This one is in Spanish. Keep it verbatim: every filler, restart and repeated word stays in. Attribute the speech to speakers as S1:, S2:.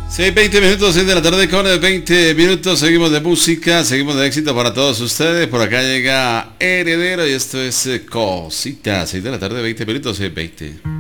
S1: seis, veinte minutos, seis de la tarde con veinte minutos. Seguimos de música, seguimos de éxito para todos ustedes. Por acá llega Heredero y esto es eh, Cositas. seis de la tarde, veinte minutos, seis veinte.